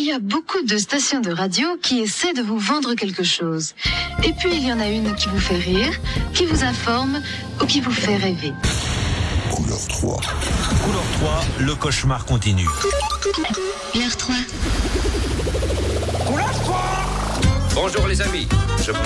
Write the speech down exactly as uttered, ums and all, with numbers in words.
y a beaucoup de stations de radio qui essaient de vous vendre quelque chose. Et puis il y en a une qui vous fait rire, qui vous informe ou qui vous fait rêver. Couleur trois. Couleur trois, le cauchemar continue. Couleur trois. Couleur trois. Bonjour les amis, je vous